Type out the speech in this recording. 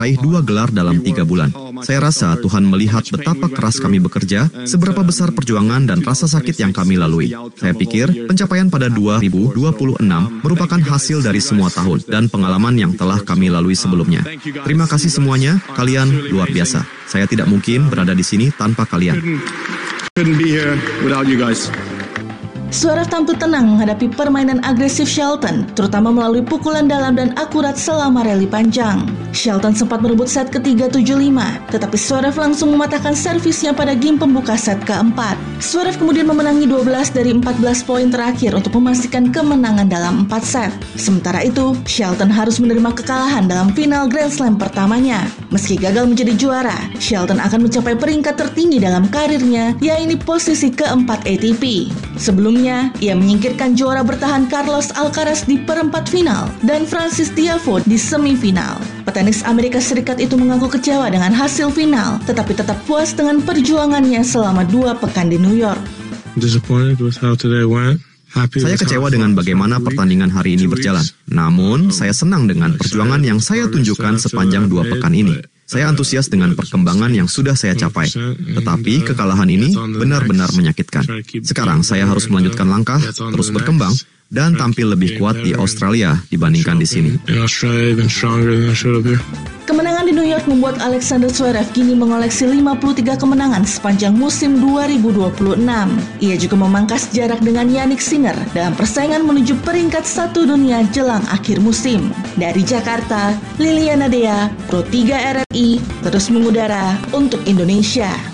meraih 2 gelar dalam 3 bulan. Saya rasa Tuhan melihat betapa keras kami bekerja, seberapa besar perjuangan dan rasa sakit yang kami lalui. Saya pikir pencapaian pada 2026 merupakan hasil dari semua tahun dan pengalaman yang telah kami lalui sebelumnya. Terima kasih semuanya, kalian luar biasa. Saya tidak mungkin berada di sini tanpa kalian. Zverev tampil tenang menghadapi permainan agresif Shelton, terutama melalui pukulan dalam dan akurat selama rally panjang. Shelton sempat merebut set ketiga 7-5, tetapi Zverev langsung mematahkan servisnya pada game pembuka set keempat. Zverev kemudian memenangi 12 dari 14 poin terakhir untuk memastikan kemenangan dalam 4 set. Sementara itu, Shelton harus menerima kekalahan dalam final Grand Slam pertamanya. Meski gagal menjadi juara, Shelton akan mencapai peringkat tertinggi dalam karirnya, yaitu posisi keempat ATP. Sebelumnya, ia menyingkirkan juara bertahan Carlos Alcaraz di perempat final dan Francis Tiafoe di semifinal. Petenis Amerika Serikat itu mengaku kecewa dengan hasil final, tetapi tetap puas dengan perjuangannya selama 2 pekan di New York. Saya kecewa dengan bagaimana pertandingan hari ini berjalan. Namun, saya senang dengan perjuangan yang saya tunjukkan sepanjang 2 pekan ini. Saya antusias dengan perkembangan yang sudah saya capai. Tetapi kekalahan ini benar-benar menyakitkan. Sekarang saya harus melanjutkan langkah, terus berkembang, dan tampil lebih kuat di Australia dibandingkan di sini. Kemenangan di New York membuat Alexander Zverev kini mengoleksi 53 kemenangan sepanjang musim 2026. Ia juga memangkas jarak dengan Jannik Sinner dalam persaingan menuju peringkat 1 dunia jelang akhir musim. Dari Jakarta, Liliana Dea, Pro 3 RRI, terus mengudara untuk Indonesia.